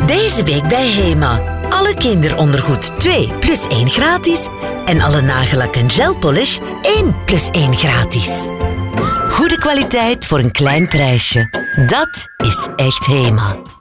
Deze week bij Hema. Alle kinderondergoed 2 plus 1 gratis. En alle nagellak en gelpolish 1 plus 1 gratis. Goede kwaliteit voor een klein prijsje. Dat is echt Hema.